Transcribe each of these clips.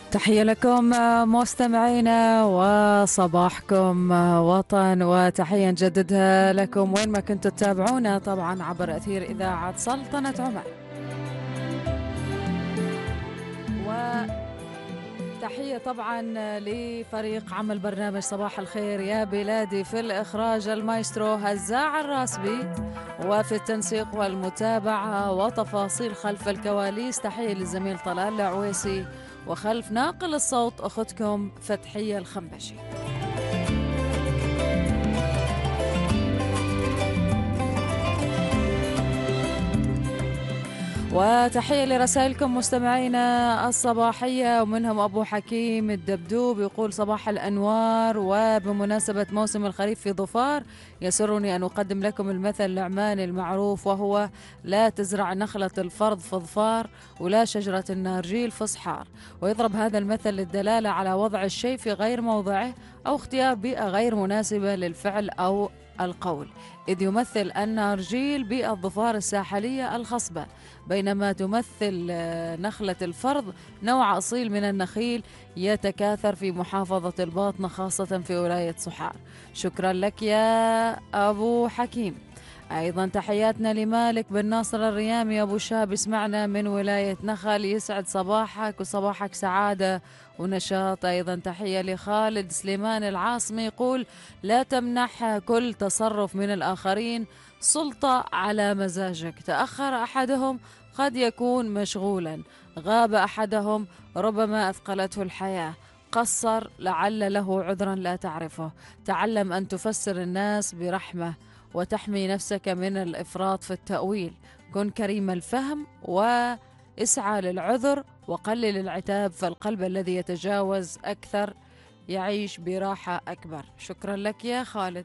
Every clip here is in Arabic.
تحية لكم مستمعينا وصباحكم وطن، وتحية نجددها لكم وين ما كنتوا تتابعونا طبعا عبر أثير إذاعة سلطنة عمان. وتحية طبعا لفريق عمل برنامج صباح الخير يا بلادي، في الإخراج المايسترو هزاع الراسبي، وفي التنسيق والمتابعة وتفاصيل خلف الكواليس تحية للزميل طلال العويسي، وخلف ناقل الصوت أختكم فتحية الخنبشي. وتحية لرسائلكم مستمعينا الصباحية، ومنهم أبو حكيم الدبدوب يقول صباح الأنوار، وبمناسبة موسم الخريف في ظفار يسرني أن أقدم لكم المثل العماني المعروف، وهو لا تزرع نخلة الفرض في ظفار ولا شجرة النارجيل في صحار. ويضرب هذا المثل للدلالة على وضع الشيء في غير موضعه أو اختيار بيئة غير مناسبة للفعل أو القول، إذ يمثل النارجيل بيئة ظفار الساحلية الخصبة، بينما تمثل نخلة الفرض نوع أصيل من النخيل يتكاثر في محافظة الباطنة خاصة في ولاية صحار. شكرا لك يا أبو حكيم. أيضا تحياتنا لمالك بن ناصر الريامي أبو شاب، اسمعنا من ولاية نخل، يسعد صباحك وصباحك سعادة ونشاط. أيضا تحية لخالد سليمان العاصمي يقول لا تمنح كل تصرف من الآخرين سلطة على مزاجك، تأخر أحدهم قد يكون مشغولا، غاب أحدهم ربما أثقلته الحياة، قصر لعل له عذرا لا تعرفه، تعلم أن تفسر الناس برحمة وتحمي نفسك من الإفراط في التأويل، كن كريم الفهم واسعى للعذر وقلل العتاب، فالقلب الذي يتجاوز أكثر يعيش براحة أكبر. شكرا لك يا خالد.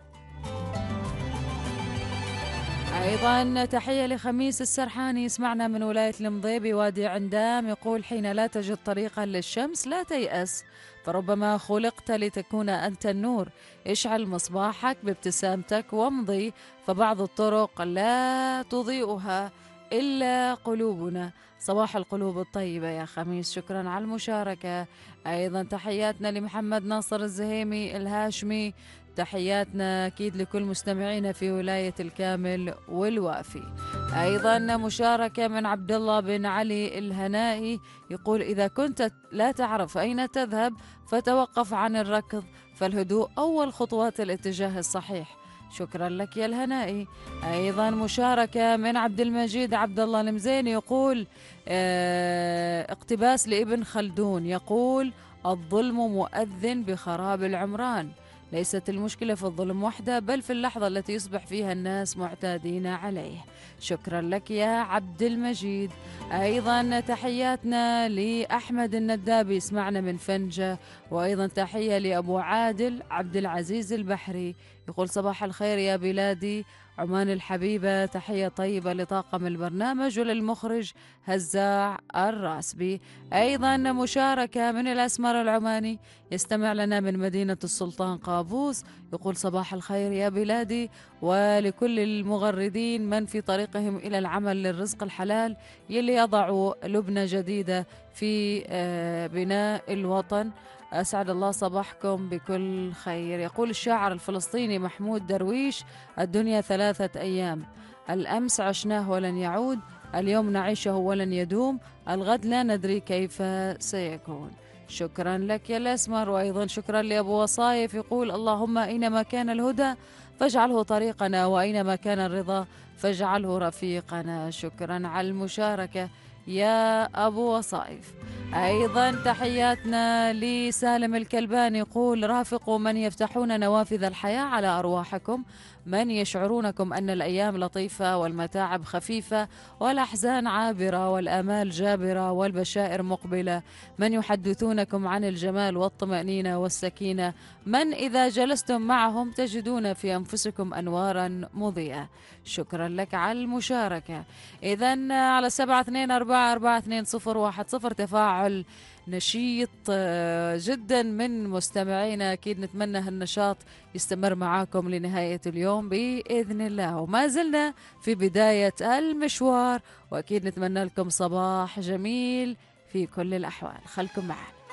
أيضا تحية لخميس السرحاني، يسمعنا من ولاية المضيبي وادي عندام، يقول حين لا تجد طريقا للشمس لا تيأس، فربما خلقت لتكون أنت النور، اشعل مصباحك بابتسامتك وامضي، فبعض الطرق لا تضيئها إلا قلوبنا. صباح القلوب الطيبة يا خميس، شكرا على المشاركة. أيضا تحياتنا لمحمد ناصر الزهيمي الهاشمي، تحياتنا أكيد لكل مستمعينا في ولاية الكامل والوافي. أيضا مشاركة من عبد الله بن علي الهنائي يقول إذا كنت لا تعرف أين تذهب فتوقف عن الركض، فالهدوء أول خطوات الاتجاه الصحيح. شكرا لك يا الهنائي. أيضا مشاركة من عبد المجيد عبد الله المزيني يقول اقتباس لابن خلدون يقول الظلم مؤذن بخراب العمران، ليست المشكلة في الظلم وحده بل في اللحظة التي يصبح فيها الناس معتادين عليه. شكرا لك يا عبد المجيد. أيضا تحياتنا لأحمد الندابي، اسمعنا من فنجة، وأيضا تحية لأبو عادل عبد العزيز البحري يقول صباح الخير يا بلادي عمان الحبيبة، تحية طيبة لطاقم البرنامج وللمخرج هزاع الراسبي. أيضا مشاركة من الأسمر العماني يستمع لنا من مدينة السلطان قابوس، يقول صباح الخير يا بلادي ولكل المغردين من في طريقهم إلى العمل للرزق الحلال يلي يضعوا لبنة جديدة في بناء الوطن. أسعد الله صباحكم بكل خير. يقول الشاعر الفلسطيني محمود درويش الدنيا 3 أيام، الأمس عشناه ولن يعود، اليوم نعيشه ولن يدوم، الغد لا ندري كيف سيكون. شكرا لك يا الأسمر. وأيضا شكرا لأبو وصايف يقول اللهم أينما كان الهدى فاجعله طريقنا، وأينما كان الرضا فاجعله رفيقنا. شكرا على المشاركة يا أبو وصايف. أيضا تحياتنا لسالم الكلباني يقول رافقوا من يفتحون نوافذ الحياة على أرواحكم، من يشعرونكم أن الأيام لطيفة والمتاعب خفيفة والأحزان عابرة والآمال جابرة والبشائر مقبلة، من يحدثونكم عن الجمال والطمأنينة والسكينة، من إذا جلستم معهم تجدون في أنفسكم أنوارا مضيئة. شكرا لك على المشاركة. إذن على 72442010 تفاعل نشيط جدا من مستمعينا، أكيد نتمنى هالنشاط يستمر معاكم لنهاية اليوم بإذن الله، وما زلنا في بداية المشوار، وأكيد نتمنى لكم صباح جميل في كل الأحوال. خلكم معنا.